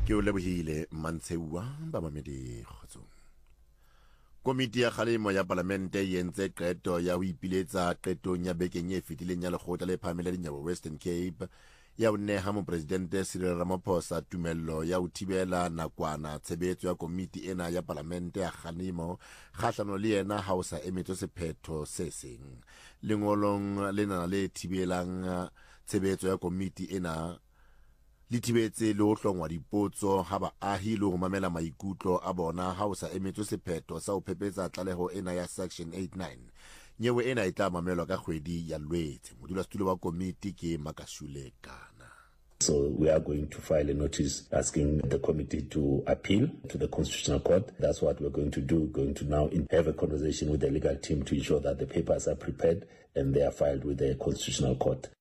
ke o lebohile Mantsheuwa ba mamedi kgotsong. Komiti ya kgalemo ya Parlamente e entse qeto ya ho ipiletsa qetong ya bekeng e fetileng ya lekgotla le phahameng la dinyewe Western Cape ya ho neha mopresidente Cyril Ramaphosa tumello ya ho thibela nakwana tshebetso ya komiti ena ya Parlamente ya kgalemo kgahlano le yena ha o sa emetswe sephetho se seng. Lengolong lena le thibelang tshebetso ya komiti ena le thibetse le ho hlongwa dipotso ha baahi le ho mamela maikutlo a bona ha o sa emetswe sephetho sa ho phephetsa tlaleho ena ya section 89. Nyewe ena e tla mamelwa ka kgwedi ya Lwetse. Modulasetulo wa komiti ke Makashule Kana. So we are going to file a notice asking the committee to appeal to the Constitutional Court. That's what we're going to do. Going to now have a conversation with the legal team to ensure that the papers are prepared and they are filed with the Constitutional Court.